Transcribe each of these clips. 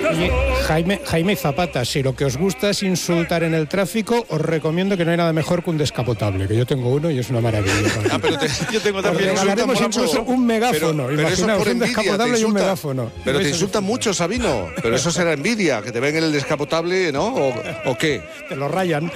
Jaime Zapata, si lo que os gusta es insultar en el tráfico, os recomiendo que no hay nada mejor que un descapotable, que yo tengo uno y es una maravilla. Pero yo tengo también. Regalaremos incluso un megáfono. Pero eso es por un descapotable y un megáfono. Pero te insultan mucho, Sabino. Pero eso será envidia, que te ven en el descapotable, ¿no? ¿O qué? Te lo rayan.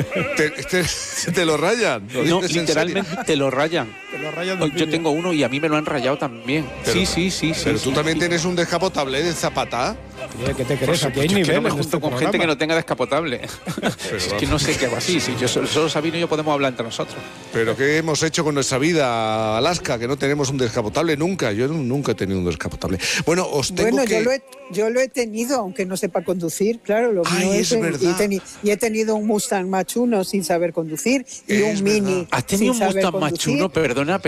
¿Te lo rayan? No, literalmente te lo rayan. Yo tengo uno y a mí me lo han rayado también. Pero, sí. Pero tú también tienes un descapotable de Zapata. ¿Qué te crees? Aquí hay niveles. niveles. No me junto con gente que no tenga descapotable. Es que no sé qué hago así. Si yo solo Sabino y yo podemos hablar entre nosotros. Pero ¿qué hemos hecho con nuestra vida, Alaska? Que no tenemos un descapotable nunca. Yo nunca he tenido un descapotable. Bueno, yo lo he tenido, aunque no sepa conducir, claro. Lo mío es verdad. Y he tenido un Mustang Mach 1 sin saber conducir y un Mini. ¿Has tenido un Mustang Mach 1? Perdona.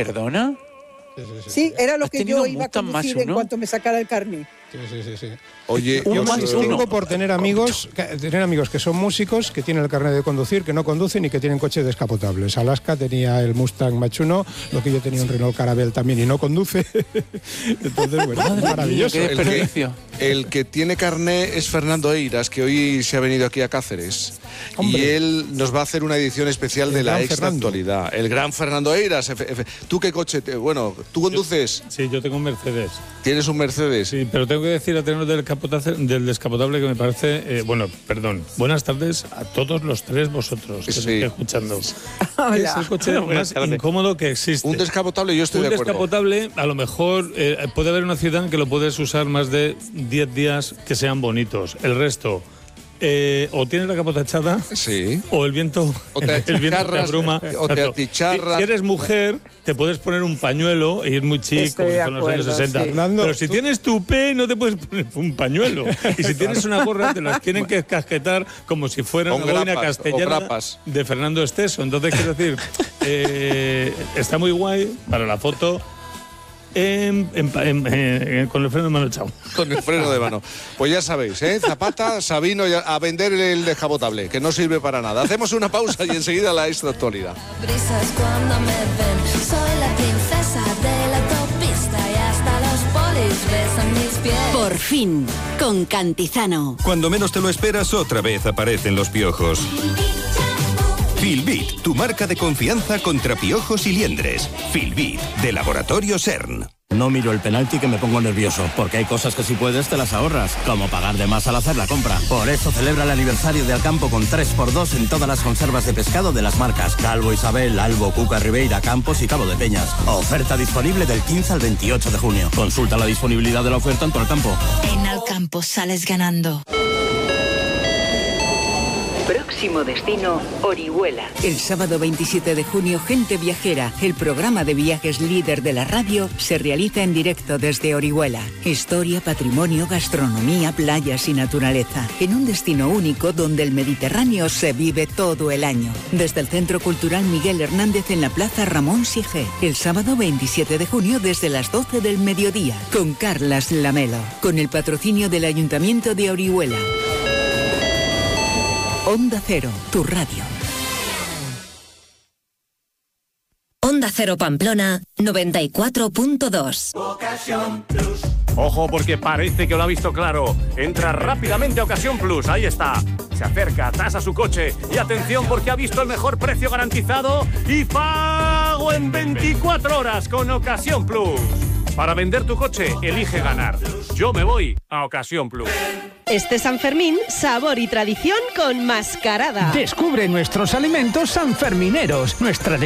Sí, era lo que yo iba a conducir en cuanto me sacara el carnet. Sí. Oye, yo me distingo por tener amigos que son músicos, que tienen el carnet de conducir, que no conducen y que tienen coches descapotables. Alaska tenía el Mustang Mach 1, lo que yo tenía un Renault Caravelle también y no conduce. Entonces, bueno, es maravilloso. Qué desperdicio. El que tiene carnet es Fernando Eiras, que hoy se ha venido aquí a Cáceres. Hombre. Y él nos va a hacer una edición especial de la Extra Actualidad. El gran Fernando Eiras. ¿Tú qué coche? ¿Tú conduces? Sí, yo tengo un Mercedes. ¿Tienes un Mercedes? Sí, pero tengo que decir a tenor del descapotable que me parece... buenas tardes a todos los tres vosotros que estoy escuchando. Hola. Es el coche más incómodo que existe. Un descapotable, yo estoy de acuerdo. Un descapotable, a lo mejor puede haber una ciudad en que lo puedes usar más de 10 días que sean bonitos. El resto... o tienes la capota echada, sí, o el viento te abruma. O te achicharra. Si eres mujer, te puedes poner un pañuelo y ir muy chico, como en los años 60. Sí. Pero si tienes tupé, no te puedes poner un pañuelo. Y si tienes una gorra, te las tienen que casquetar como si fuera una boina castellana de Fernando Esteso. Entonces, quiero decir, está muy guay para la foto. Con el freno de mano echado. Con el freno de mano. Pues ya sabéis, Zapata, Sabino, a vender el descapotable, que no sirve para nada. Hacemos una pausa y enseguida la Extra Actualidad. Brisas cuando me ven, soy la princesa de la autopista y hasta los polis besan mis pies. Por fin, con Cantizano. Cuando menos te lo esperas, otra vez aparecen los piojos. Filbit, tu marca de confianza contra piojos y liendres. Filbit, de Laboratorio CERN. No miro el penalti que me pongo nervioso, porque hay cosas que si puedes te las ahorras, como pagar de más al hacer la compra. Por eso celebra el aniversario de Alcampo con 3x2 en todas las conservas de pescado de las marcas Calvo Isabel, Albo, Cuca, Ribeira, Campos y Cabo de Peñas. Oferta disponible del 15 al 28 de junio. Consulta la disponibilidad de la oferta en tu Alcampo. En Alcampo sales ganando. Próximo destino, Orihuela. El sábado 27 de junio, Gente Viajera, el programa de viajes líder de la radio, se realiza en directo desde Orihuela. Historia, patrimonio, gastronomía, playas y naturaleza. En un destino único donde el Mediterráneo se vive todo el año. Desde el Centro Cultural Miguel Hernández en la Plaza Ramón Sige. El sábado 27 de junio desde las 12 del mediodía. Con Carlas Lamelo. Con el patrocinio del Ayuntamiento de Orihuela. Onda Cero, tu radio. Onda Cero Pamplona, 94.2. Ocasión Plus. Ojo, porque parece que lo ha visto claro. Entra rápidamente a Ocasión Plus, ahí está. Se acerca, tasa su coche y atención porque ha visto el mejor precio garantizado y pago en 24 horas con Ocasión Plus. Para vender tu coche, elige ganar. Yo me voy a Ocasión Plus. Este San Fermín, sabor y tradición con Mascarada. Descubre nuestros alimentos sanfermineros, nuestra